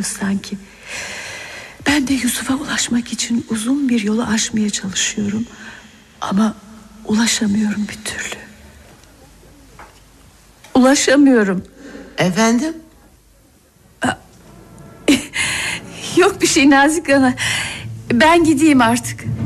gidiyoruz sanki. Ben de Yusuf'a ulaşmak için uzun bir yolu aşmaya çalışıyorum. Ama ulaşamıyorum bir türlü. Ulaşamıyorum. Efendim? Yok bir şey Nazik Ana. Ben gideyim artık.